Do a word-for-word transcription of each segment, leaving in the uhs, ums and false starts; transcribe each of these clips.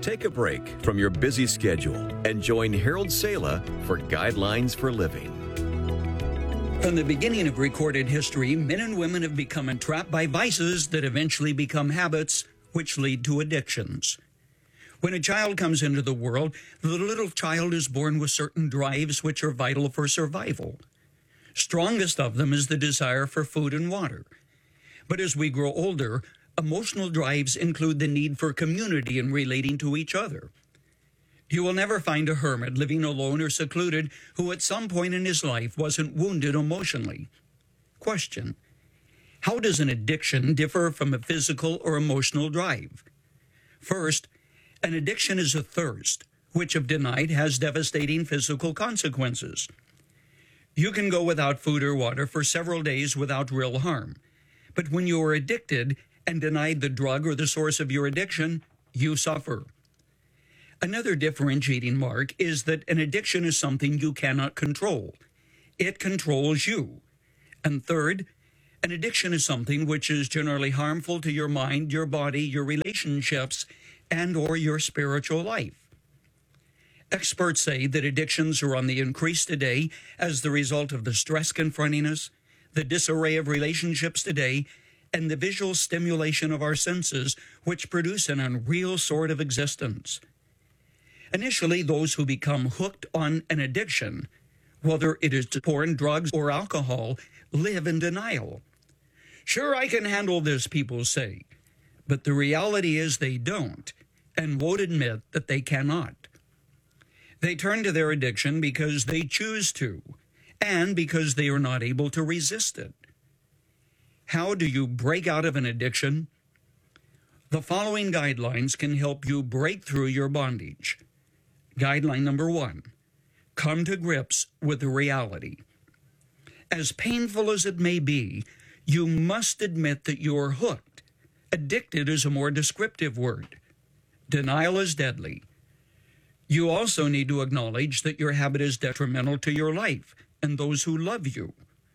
Take a break from your busy schedule and join Harold Sala for Guidelines for Living. From the beginning of recorded history, men and women have become entrapped by vices that eventually become habits, which lead to addictions. When a child comes into the world, the little child is born with certain drives which are vital for survival. Strongest of them is the desire for food and water. But as we grow older, emotional drives include the need for community and relating to each other. You will never find a hermit living alone or secluded who at some point in his life wasn't wounded emotionally. Question: how does an addiction differ from a physical or emotional drive? First, an addiction is a thirst, which if denied has devastating physical consequences. You can go without food or water for several days without real harm. But when you are addicted and denied the drug or the source of your addiction, you suffer. Another differentiating mark is that an addiction is something you cannot control. It controls you. And third, an addiction is something which is generally harmful to your mind, your body, your relationships, and or your spiritual life. Experts say that addictions are on the increase today as the result of the stress confronting us, the disarray of relationships today, and the visual stimulation of our senses, which produce an unreal sort of existence. Initially, those who become hooked on an addiction, whether it is to porn, drugs, or alcohol, live in denial. Sure, I can handle this, people say, but the reality is they don't, and won't admit that they cannot. They turn to their addiction because they choose to, and because they are not able to resist it. How do you break out of an addiction? The following guidelines can help you break through your bondage. Guideline number one, come to grips with the reality. As painful as it may be, you must admit that you're hooked. Addicted is a more descriptive word. Denial is deadly. You also need to acknowledge that your habit is detrimental to your life and those who love you.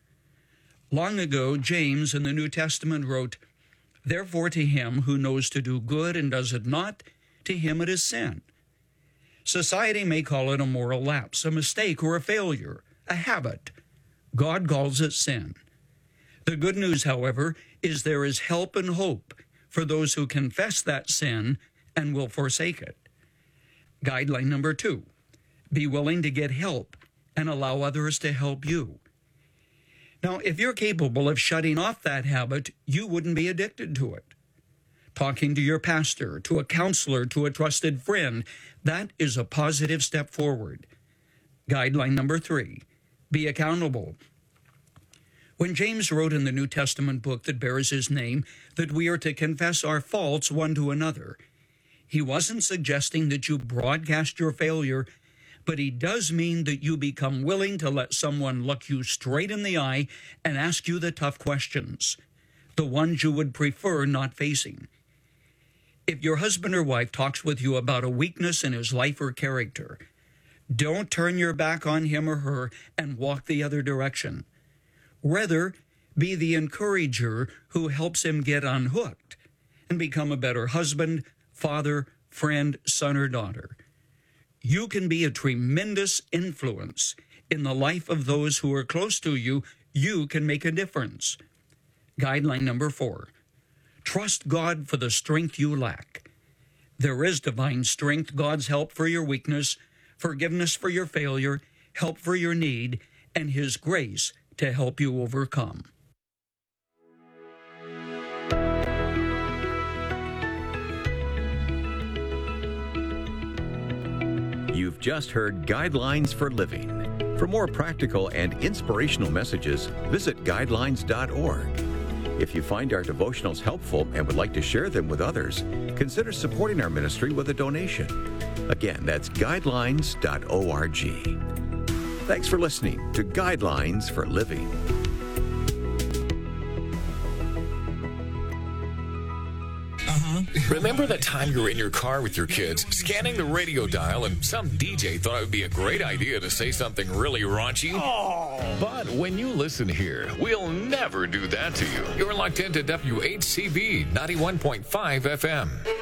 Long ago, James in the New Testament wrote, "Therefore to him who knows to do good and does it not, to him it is sin." Society may call it a moral lapse, a mistake, or a failure, a habit. God calls it sin. The good news, however, is there is help and hope for those who confess that sin and will forsake it. Guideline number two, be willing to get help and allow others to help you. Now, if you're capable of shutting off that habit, you wouldn't be addicted to it. Talking to your pastor, to a counselor, to a trusted friend, that is a positive step forward. Guideline number three, be accountable. When James wrote in the New Testament book that bears his name that we are to confess our faults one to another, he wasn't suggesting that you broadcast your failure, but he does mean that you become willing to let someone look you straight in the eye and ask you the tough questions, the ones you would prefer not facing. If your husband or wife talks with you about a weakness in his life or character, don't turn your back on him or her and walk the other direction. Rather, be the encourager who helps him get unhooked and become a better husband, father, friend, son, or daughter. You can be a tremendous influence in the life of those who are close to you. You can make a difference. Guideline number four, trust God for the strength you lack. There is divine strength, God's help for your weakness, forgiveness for your failure, help for your need, and His grace to help you overcome. You've just heard Guidelines for Living. For more practical and inspirational messages, visit guidelines dot org. If you find our devotionals helpful and would like to share them with others, consider supporting our ministry with a donation. Again, that's guidelines dot org. Thanks for listening to Guidelines for Living. Remember the time you were in your car with your kids, scanning the radio dial, and some D J thought it would be a great idea to say something really raunchy? Oh. But when you listen here, we'll never do that to you. You're locked into W H C B ninety-one point five F M.